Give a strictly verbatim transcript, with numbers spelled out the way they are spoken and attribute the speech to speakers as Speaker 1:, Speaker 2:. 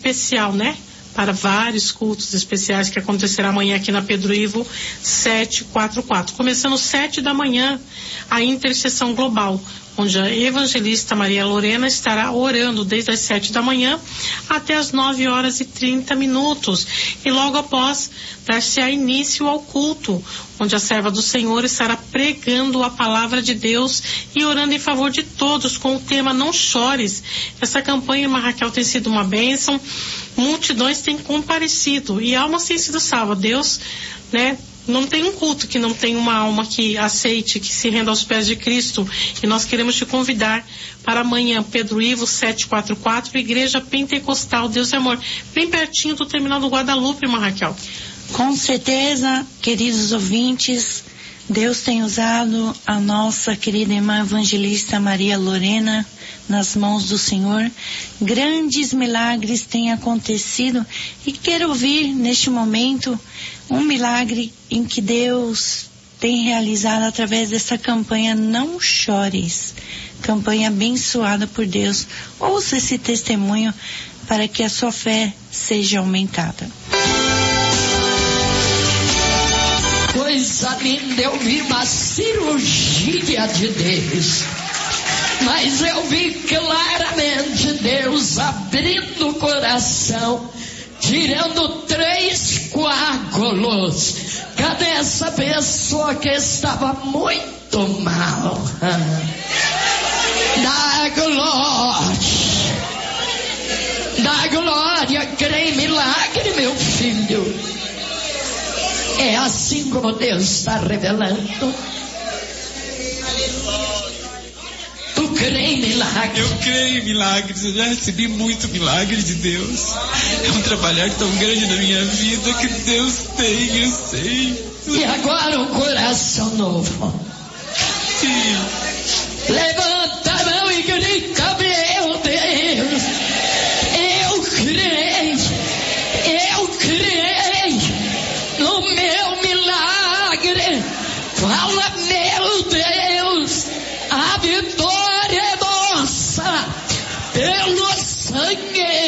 Speaker 1: especial, né? Para vários cultos especiais que acontecerá amanhã aqui na Pedro Ivo setecentos e quarenta e quatro. Começando às sete da manhã, a intercessão global, onde a evangelista Maria Lorena estará orando desde as sete da manhã até as nove horas e trinta minutos. E logo após, dar-se-á início ao culto, onde a serva do Senhor estará pregando a palavra de Deus e orando em favor de todos com o tema Não Chores. Essa campanha, irmã Raquel, tem sido uma bênção. Multidões têm comparecido e almas têm sido salvas. Deus, né? Não tem um culto que não tem uma alma que aceite, que se renda aos pés de Cristo. E nós queremos te convidar para amanhã, Pedro Ivo setecentos e quarenta e quatro, Igreja Pentecostal Deus e Amor, bem pertinho do terminal do Guadalupe, irmã Raquel.
Speaker 2: Com certeza, queridos ouvintes, Deus tem usado a nossa querida irmã evangelista Maria Lorena nas mãos do Senhor. Grandes milagres têm acontecido e quero ouvir neste momento um milagre em que Deus tem realizado através dessa campanha Não Chores, campanha abençoada por Deus. Ouça esse testemunho para que a sua fé seja aumentada.
Speaker 3: Coisa linda, eu vi uma cirurgia de Deus, mas eu vi claramente Deus abrindo o coração, tirando três coágulos. Cadê essa pessoa que estava muito mal? Dá glória, dá glória, crê em milagre, meu filho. É assim como Deus está revelando. Tu crê em milagres?
Speaker 4: Eu creio em milagres, eu já recebi muito milagre de Deus. É um trabalhar tão grande na minha vida que Deus tem, eu sei.
Speaker 3: E agora um coração novo.
Speaker 4: Sim.
Speaker 3: Levanta a mão e grita, meu Deus. Eu creio, eu creio no meu milagre. Fala, meu Deus, a vitória é nossa pelo sangue